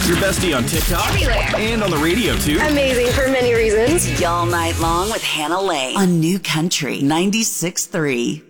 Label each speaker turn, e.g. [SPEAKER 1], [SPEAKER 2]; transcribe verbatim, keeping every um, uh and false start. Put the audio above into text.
[SPEAKER 1] Your bestie on TikTok.
[SPEAKER 2] Everywhere.
[SPEAKER 1] And on the radio, too.
[SPEAKER 2] Amazing for many reasons.
[SPEAKER 3] Y'all night long with Hannah Lane on New Country ninety-six point three.